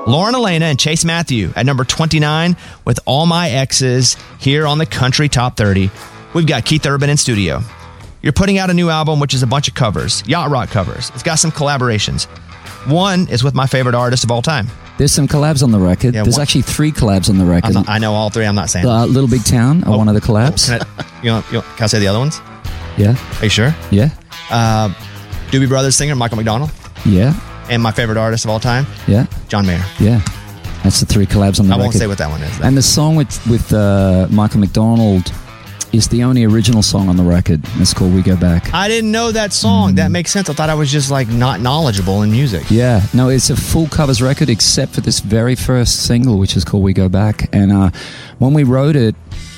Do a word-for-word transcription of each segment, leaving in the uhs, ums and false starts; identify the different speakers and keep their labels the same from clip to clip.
Speaker 1: Lauren Elena and Chase Matthew at number twenty-nine with All My Exes here on the Country Top thirty. We've got Keith Urban in studio. You're putting out a new album, which is a bunch of covers, yacht rock covers. It's got some collaborations. One is with my favorite artist of all time.
Speaker 2: There's some collabs on the record.
Speaker 1: Yeah,
Speaker 2: There's
Speaker 1: one,
Speaker 2: actually three collabs on the record.
Speaker 1: Not, I know all three. I'm not saying
Speaker 2: uh, Little Big Town are oh, one of the collabs.
Speaker 1: Oh, can, I, you know, you know, can I say the other ones?
Speaker 2: Yeah.
Speaker 1: Are you sure?
Speaker 2: Yeah.
Speaker 1: Uh, Doobie Brothers singer Michael McDonald.
Speaker 2: Yeah.
Speaker 1: And my favorite artist of all time.
Speaker 2: Yeah.
Speaker 1: John Mayer.
Speaker 2: Yeah. That's the three collabs on the
Speaker 1: I
Speaker 2: record.
Speaker 1: I won't say what that one is. Though.
Speaker 2: And the song with, with uh, Michael McDonald is the only original song on the record. It's called We Go Back.
Speaker 1: I didn't know that song. Mm. That makes sense. I thought I was just like not knowledgeable in music.
Speaker 2: Yeah. No, it's a full covers record except for this very first single, which is called We Go Back. And uh, when we wrote it,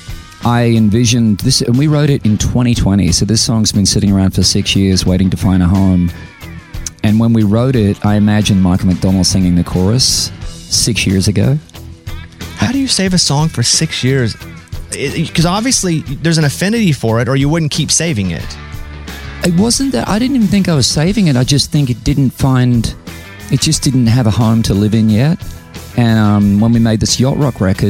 Speaker 2: I envisioned this, and we wrote it in twenty twenty. So this song's been sitting around for six years waiting to find a home. And when we wrote it, I imagined Michael McDonald singing the chorus six years ago.
Speaker 1: How do you save a song for six years? Because obviously there's an affinity for it, or you wouldn't keep saving it.
Speaker 2: It wasn't that. I didn't even think I was saving it. I just think it didn't find, it just didn't have a home to live in yet. And um, when we made this yacht rock record,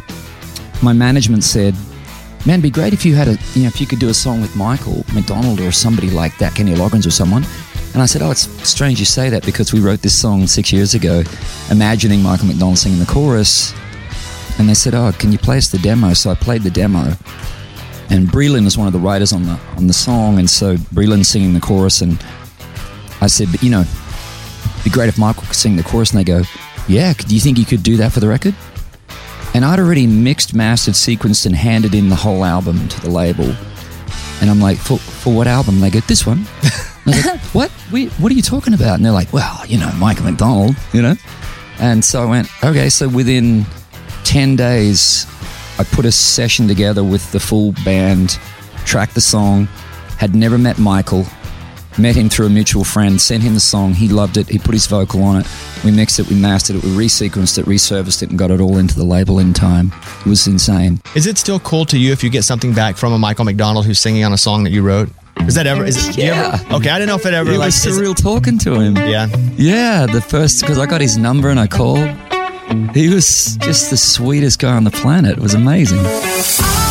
Speaker 2: my management said, man, it'd be great if you had a, you know, if you could do a song with Michael McDonald or somebody like that, Kenny Loggins or someone. And I said, oh, it's strange you say that because we wrote this song six years ago, imagining Michael McDonald singing the chorus. And they said, oh, can you play us the demo? So I played the demo. And Breland is one of the writers on the on the song. And so Breland singing the chorus. And I said, but you know, it'd be great if Michael could sing the chorus. And they go, yeah, do you think you could do that for the record? And I'd already mixed, mastered, sequenced, and handed in the whole album to the label. And I'm like, for, for what album? And they go, this one. And I was like, what? We, what are you talking about? And they're like, well, you know, Michael McDonald, you know? And so I went, okay, so within ten days, I put a session together with the full band, tracked the song, had never met Michael, met him through a mutual friend, sent him the song, he loved it, he put his vocal on it, we mixed it, we mastered it, we resequenced it, resurfaced it, and got it all into the label in time. It was insane.
Speaker 1: Is it still cool to you if you get something back from a Michael McDonald who's singing on a song that you wrote? Is that ever? Is it,
Speaker 2: yeah.
Speaker 1: Ever, okay, I didn't know if it ever
Speaker 2: it
Speaker 1: like.
Speaker 2: was surreal it, talking to him.
Speaker 1: Yeah.
Speaker 2: Yeah, the first, because I got his number and I called. He was just the sweetest guy on the planet. It was amazing.